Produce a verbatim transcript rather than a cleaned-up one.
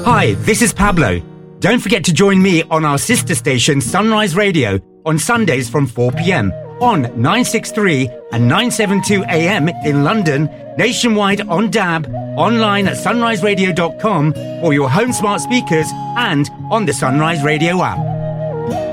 Hi, this is Pablo. Don't forget to join me on our sister station Sunrise Radio on Sundays from four p.m. on nine sixty-three and nine seventy-two A M in London, nationwide on D A B, online at sunrise radio dot com for your home smart speakers and on the Sunrise Radio app.